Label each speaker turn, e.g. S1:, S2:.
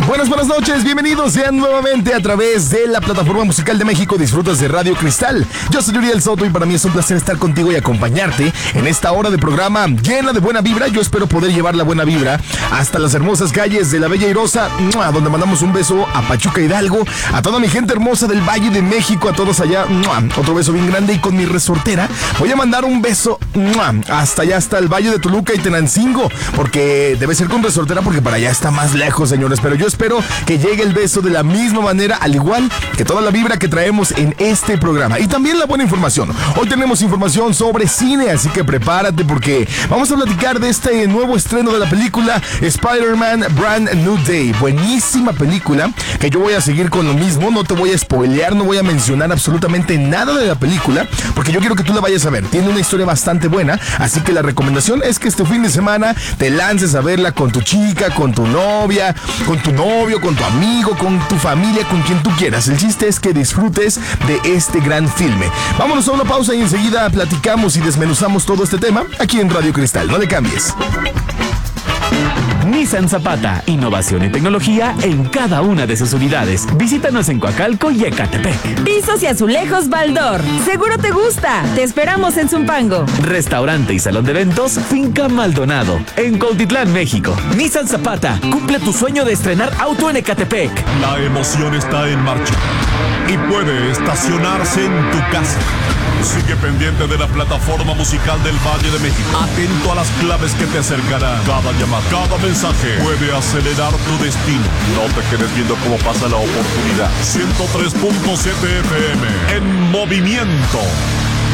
S1: Buenas noches, bienvenidos sean nuevamente a través de la plataforma musical de México. Disfrutas de Radio Cristal. Yo soy Uriel Soto y para mí es un placer estar contigo y acompañarte en esta hora de programa llena de buena vibra. Yo espero poder llevar la buena vibra hasta las hermosas calles de la Bella Airosa, donde mandamos un beso a Pachuca Hidalgo, a toda mi gente hermosa del Valle de México, a todos allá, otro beso bien grande. Y con mi resortera voy a mandar un beso hasta allá, hasta el Valle de Toluca y Tenancingo, porque debe ser con resortera porque para allá está más lejos, señores, pero yo espero que llegue el beso de la misma manera, al igual que toda la vibra que traemos en este programa. Y también la buena información. Hoy tenemos información sobre cine, así que prepárate porque vamos a platicar de este nuevo estreno de la película Spider-Man Brand New Day. Buenísima película, que yo voy a seguir con lo mismo. No te voy a spoilear, no voy a mencionar absolutamente nada de la película, porque yo quiero que tú la vayas a ver. Tiene una historia bastante buena, así que la recomendación es que este fin de semana te lances a verla con tu chica, con tu novia, con tu novio, con tu amigo, con tu familia, con quien tú quieras. El chiste es que disfrutes de este gran filme. Vámonos a una pausa y enseguida platicamos y desmenuzamos todo este tema aquí en Radio Cristal. No le cambies.
S2: Nissan Zapata, innovación y tecnología en cada una de sus unidades. Visítanos en Coacalco y Ecatepec.
S3: Pisos y azulejos Baldor. Seguro te gusta. Te esperamos en Zumpango.
S2: Restaurante y salón de eventos Finca Maldonado, en Cuautitlán, México. Nissan Zapata, cumple tu sueño de estrenar auto en Ecatepec.
S4: La emoción está en marcha y puede estacionarse en tu casa. Sigue pendiente de la plataforma musical del Valle de México. Atento a las claves que te acercarán. Cada llamada, cada mensaje puede acelerar tu destino. No te quedes viendo cómo pasa la oportunidad. 103.7 FM en movimiento.